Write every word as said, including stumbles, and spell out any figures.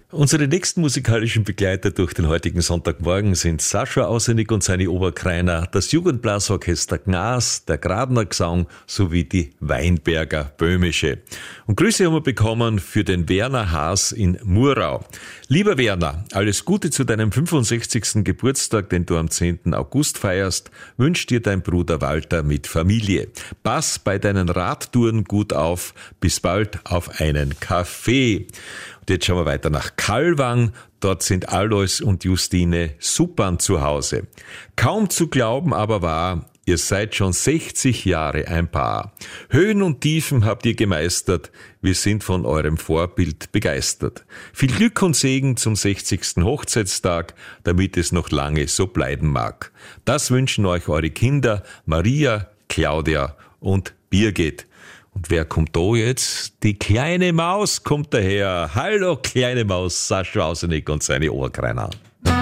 Unsere nächsten musikalischen Begleiter durch den heutigen Sonntagmorgen sind Sascha Ausenig und seine Oberkreiner, das Jugendblasorchester Gnas, der Gradner Gesang sowie die Weinberger Böhmische. Und Grüße haben wir bekommen für den Werner Haas in Murau. Lieber Werner, alles Gute zu deinem fünfundsechzigsten Geburtstag, den du am zehnten August feierst, wünscht dir dein Bruder Walter mit Familie. Pass bei deinen Radtouren gut auf. Bis bald auf einen Kaffee. Und jetzt schauen wir weiter nach Kallwang. Dort sind Alois und Justine Suppan zu Hause. Kaum zu glauben, aber wahr, ihr seid schon sechzig Jahre ein Paar. Höhen und Tiefen habt ihr gemeistert. Wir sind von eurem Vorbild begeistert. Viel Glück und Segen zum sechzigsten Hochzeitstag, damit es noch lange so bleiben mag. Das wünschen euch eure Kinder Maria, Claudia und Birgit. Und wer kommt da jetzt? Die kleine Maus kommt daher. Hallo kleine Maus, Sascha Ausenig und seine Ohrkreiner.